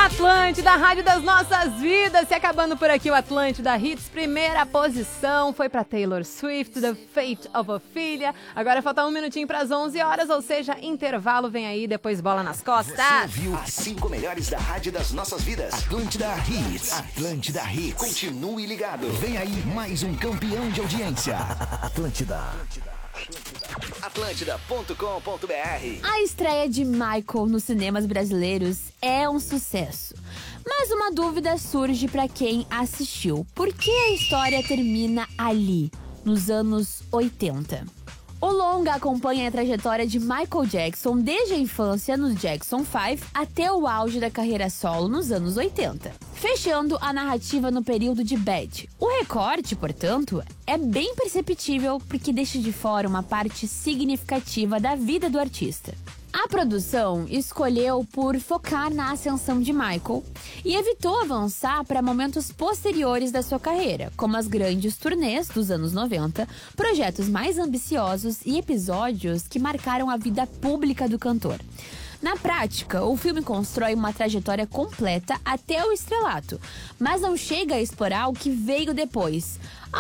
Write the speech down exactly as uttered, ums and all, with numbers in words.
Atlântida, a rádio das nossas vidas. Se acabando por aqui o Atlântida Hits. Primeira posição foi pra Taylor Swift, The Fate of Ophelia. Agora falta um minutinho pras onze horas, ou seja, intervalo vem aí, depois bola nas costas. Você ouviu as cinco melhores da rádio das nossas vidas. Atlântida Hits. Atlântida Hits. Continue ligado. Vem aí mais um campeão de audiência. Atlântida. Atlântida ponto com ponto br. A estreia de Michael nos cinemas brasileiros é um sucesso. Mas uma dúvida surge para quem assistiu. Por que a história termina ali, nos anos oitenta? O longa acompanha a trajetória de Michael Jackson desde a infância nos Jackson cinco até o auge da carreira solo nos anos oitenta, fechando a narrativa no período de Bad. O recorte, portanto, é bem perceptível porque deixa de fora uma parte significativa da vida do artista. A produção escolheu por focar na ascensão de Michael e evitou avançar para momentos posteriores da sua carreira, como as grandes turnês dos anos noventa, projetos mais ambiciosos e episódios que marcaram a vida pública do cantor. Na prática, o filme constrói uma trajetória completa até o estrelato, mas não chega a explorar o que veio depois.